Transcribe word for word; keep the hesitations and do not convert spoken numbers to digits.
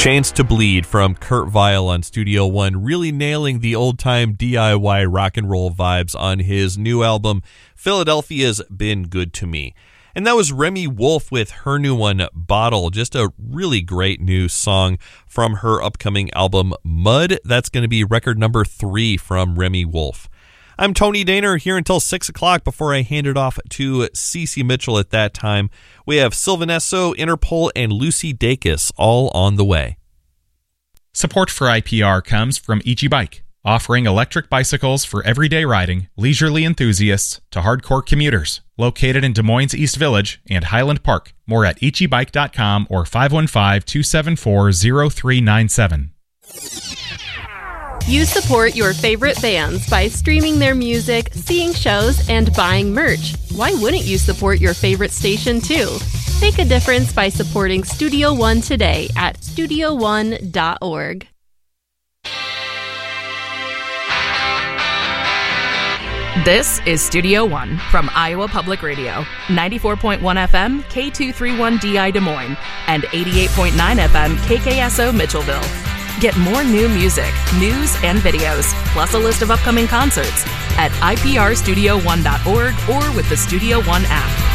Chains to Bleed from Kurt Vile on Studio One, really nailing the old-time D I Y rock and roll vibes on his new album, Philadelphia's Been Good to Me. And that was Remi Wolf with her new one, Bottle, just a really great new song from her upcoming album, Mud. That's going to be record number three from Remi Wolf. I'm Tony Daner here until six o'clock before I hand it off to Cece Mitchell at that time. We have Sylvan Esso, Interpol, and Lucy Dacus all on the way. Support for I P R comes from Ichi Bike, offering electric bicycles for everyday riding, leisurely enthusiasts to hardcore commuters. Located in Des Moines East Village and Highland Park. More at ichi bike dot com or five one five, two seven four, zero three nine seven. You support your favorite bands by streaming their music, seeing shows, and buying merch. Why wouldn't you support your favorite station too? Make a difference by supporting Studio One today at studio one dot org. This is Studio One from Iowa Public Radio, ninety-four point one F M, K two thirty-one D I Des Moines, and eighty-eight point nine F M, K K S O Mitchellville. Get more new music, news, and videos, plus a list of upcoming concerts at I P R studio one dot org or with the Studio One app.